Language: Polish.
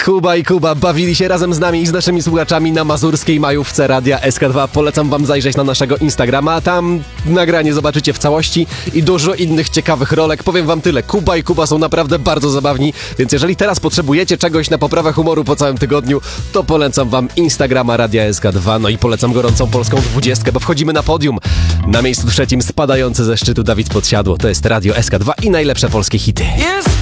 Kuba i Kuba bawili się razem z nami i z naszymi słuchaczami na mazurskiej majówce Radia SK2. Polecam wam zajrzeć na naszego Instagrama, tam nagranie zobaczycie w całości i dużo innych ciekawych rolek. Powiem wam tyle, Kuba i Kuba są naprawdę bardzo zabawni, więc jeżeli teraz potrzebujecie czegoś na poprawę humoru po całym tygodniu, to polecam wam Instagrama Radia SK2, no i polecam gorącą polską 20, bo wchodzimy na podium. Na miejscu trzecim spadający ze szczytu Dawid Podsiadło, to jest Radio SK2 i najlepsze polskie hity.